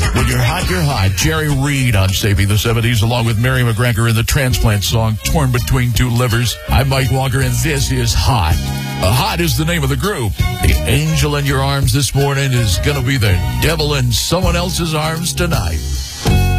When you're hot, you're hot. Jerry Reed on Saving the 70s, along with Mary McGregor in the Transplant song, Torn Between Two Livers. I'm Mike Walker, and this is Hot. Hot is the name of the group. The angel in your arms this morning is going to be the devil in someone else's arms tonight.